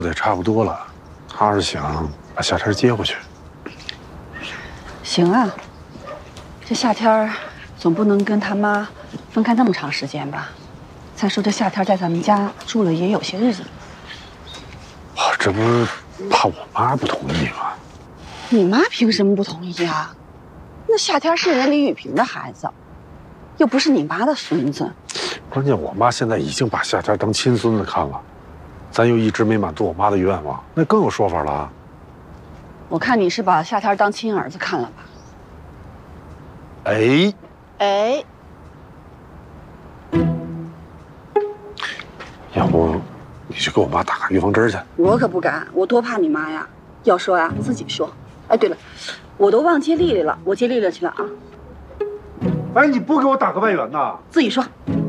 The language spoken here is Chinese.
也差不多了，他是想把夏天接回去。 行啊，这夏天总不能跟他妈分开那么长时间吧？再说这夏天在咱们家住了也有些日子了。 我这不是怕我妈不同意吗？ 你妈凭什么不同意啊？那夏天是人李雨萍的孩子，又不是你妈的孙子。 关键我妈现在已经把夏天当亲孙子看了，咱又一直没满足我妈的愿望，那更有说法了。 我看你是把夏天当亲儿子看了吧？ 哎，要不你去给我妈打个预防针去？ 我可不敢，我多怕你妈呀！要说呀，自己说。哎，对了，我都忘接丽丽了，我接丽丽去了啊。 哎，你不给我打个外援呐？ 自己说。